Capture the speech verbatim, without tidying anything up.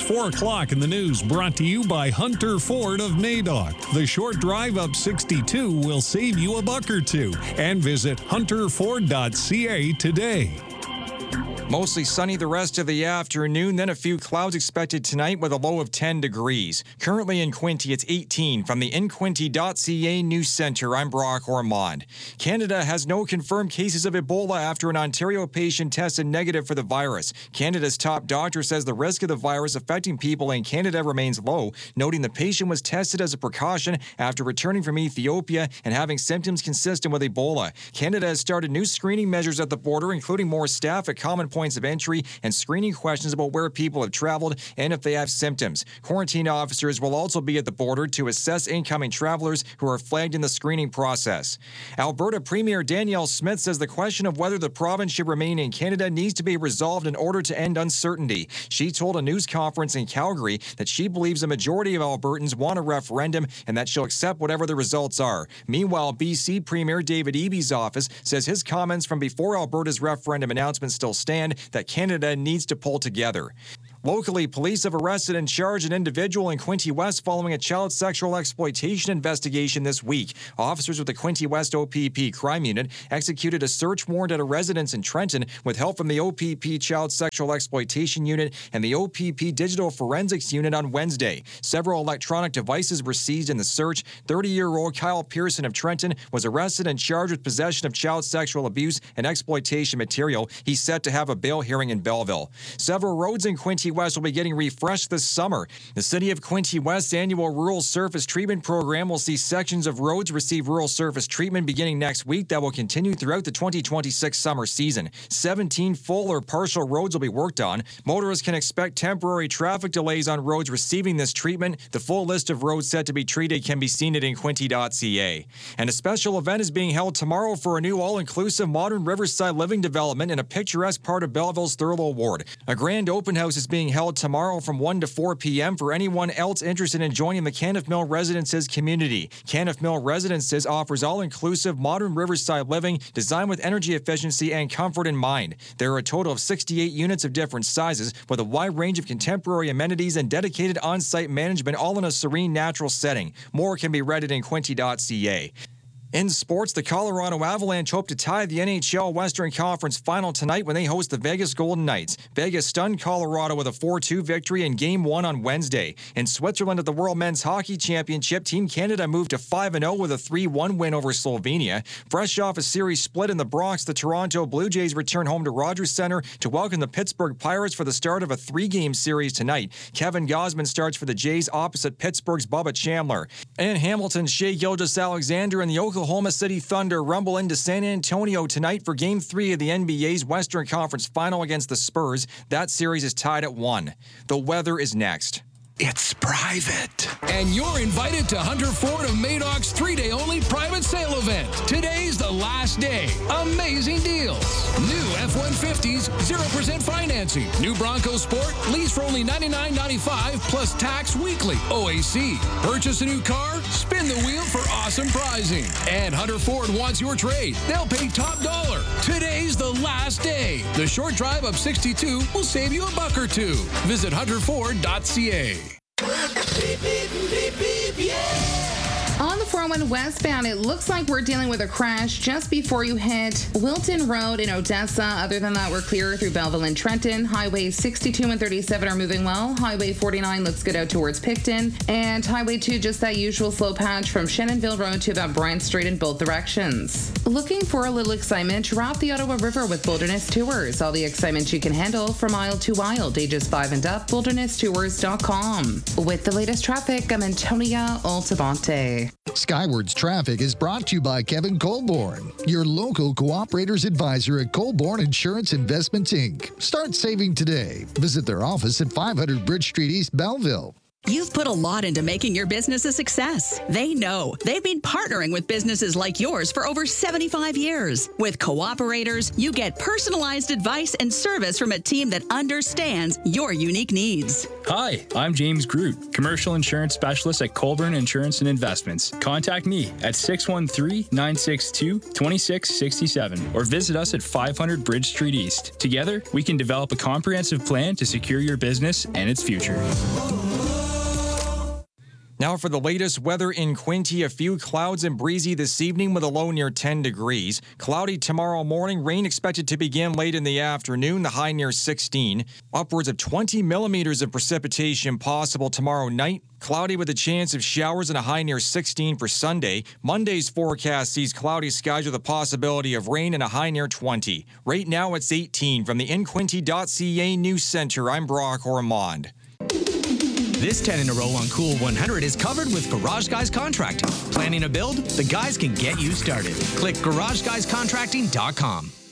four o'clock in the news, brought to you by Hunter Ford of Madoc. The short drive up sixty-two will save you a buck or two. And visit hunter ford dot c a today. Mostly sunny the rest of the afternoon, then a few clouds expected tonight with a low of ten degrees. Currently in Quinte, it's eighteen. From the in quinte dot c a News Center, I'm Brock Ormond. Canada has no confirmed cases of Ebola after an Ontario patient tested negative for the virus. Canada's top doctor says the risk of the virus affecting people in Canada remains low, noting the patient was tested as a precaution after returning from Ethiopia and having symptoms consistent with Ebola. Canada has started new screening measures at the border, including more staff at common points of entry and screening questions about where people have traveled and if they have symptoms. Quarantine officers will also be at the border to assess incoming travelers who are flagged in the screening process. Alberta Premier Danielle Smith says the question of whether the province should remain in Canada needs to be resolved in order to end uncertainty. She told a news conference in Calgary that she believes a majority of Albertans want a referendum and that she'll accept whatever the results are. Meanwhile, B C Premier David Eby's office says his comments from before Alberta's referendum announcement still stand, that Canada needs to pull together. Locally, police have arrested and charged an individual in Quinte West following a child sexual exploitation investigation this week. Officers with the Quinte West O P P crime unit executed a search warrant at a residence in Trenton with help from the O P P Child Sexual Exploitation Unit and the O P P Digital Forensics Unit on Wednesday. Several electronic devices were seized in the search. thirty-year-old Kyle Pearson of Trenton was arrested and charged with possession of child sexual abuse and exploitation material. He's set to have a bail hearing in Belleville. Several roads in Quinte West will be getting refreshed this summer. The City of Quinte West's annual Rural Surface Treatment Program will see sections of roads receive rural surface treatment beginning next week that will continue throughout the twenty twenty-six summer season. seventeen full or partial roads will be worked on. Motorists can expect temporary traffic delays on roads receiving this treatment. The full list of roads set to be treated can be seen at in quinte dot c a. And a special event is being held tomorrow for a new all-inclusive modern riverside living development in a picturesque part of Belleville's Thurlow Ward. A grand open house is being held tomorrow from one to four p.m. for anyone else interested in joining the Canniff Mill Residences community. Canniff Mill Residences offers all-inclusive modern riverside living designed with energy efficiency and comfort in mind. There are a total of sixty-eight units of different sizes with a wide range of contemporary amenities and dedicated on-site management, all in a serene, natural setting. More can be read at in quinte dot c a. In sports, the Colorado Avalanche hope to tie the N H L Western Conference Final tonight when they host the Vegas Golden Knights. Vegas stunned Colorado with a four two victory in Game one on Wednesday. In Switzerland at the World Men's Hockey Championship, Team Canada moved to five and oh with a three one win over Slovenia. Fresh off a series split in the Bronx, the Toronto Blue Jays return home to Rogers Center to welcome the Pittsburgh Pirates for the start of a three-game series tonight. Kevin Gausman starts for the Jays opposite Pittsburgh's Bubba Chandler. And Hamilton's Shai Gilgeous-Alexander and the Oklahoma Oklahoma City Thunder rumble into San Antonio tonight for Game three of the N B A's Western Conference Final against the Spurs. That series is tied at one. The weather is next. It's private. And you're invited to Hunter Ford of Madoc's three-day only private sale event. Today's the last day. Amazing deals. New F one fifties, zero percent financing. New Bronco Sport, lease for only ninety-nine ninety-five plus tax weekly. O A C. Purchase a new car, spin the wheel for awesome prizing. And Hunter Ford wants your trade. They'll pay top dollar. Today's the last day. The short drive up sixty-two will save you a buck or two. Visit hunter ford dot c a. Beep, beep, beep, beep, yeah. On the four oh one westbound, it looks like we're dealing with a crash just before you hit Wilton Road in Odessa. Other than that, we're clear through Belleville and Trenton. Highway sixty-two and thirty-seven are moving well. Highway forty-nine looks good out towards Picton. And Highway two, just that usual slow patch from Shannonville Road to about Bryant Street in both directions. Looking for a little excitement? Route the Ottawa River with Wilderness Tours. All the excitement you can handle from aisle to aisle. Ages five and up. wilderness tours dot com. With the latest traffic, I'm Antonia Altamonte. Skywards Traffic is brought to you by Kevin Colborne, your local Cooperators Advisor at Colborne Insurance Investments, Incorporated. Start saving today. Visit their office at five hundred Bridge Street East, Belleville. You've put a lot into making your business a success. They know. They've been partnering with businesses like yours for over seventy-five years. With Cooperators, you get personalized advice and service from a team that understands your unique needs. Hi, I'm James Groot, Commercial Insurance Specialist at Colburn Insurance and Investments. Contact me at six one three, nine six two, two six six seven or visit us at five hundred Bridge Street East. Together, we can develop a comprehensive plan to secure your business and its future. Now for the latest weather in Quinte, a few clouds and breezy this evening with a low near ten degrees. Cloudy tomorrow morning, rain expected to begin late in the afternoon, the high near sixteen. Upwards of twenty millimeters of precipitation possible tomorrow night. Cloudy with a chance of showers and a high near sixteen for Sunday. Monday's forecast sees cloudy skies with a possibility of rain and a high near twenty. Right now it's eighteen. From the in quinte dot c a News Center, I'm Brock Ormond. This ten in a row on Cool one hundred is covered with Garage Guys Contracting. Planning a build? The guys can get you started. Click garage guys contracting dot com.